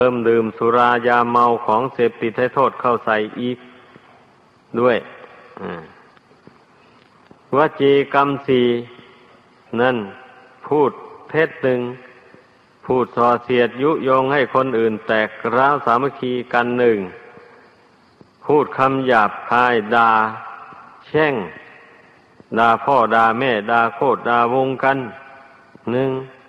เริ่มดื่มสุรายาเมาของเสพติดให้โทษเข้าใส่อีกด้วยวจีกรรมสี่นั่นพูดเท็จหนึ่งพูดส่อเสียดยุยงให้คนอื่นแตกร้าวสามัคคีกันหนึ่งพูดคำหยาบคายด่าแช่งด่าพ่อด่าแม่ด่าโคตรด่าวงกันหนึ่ง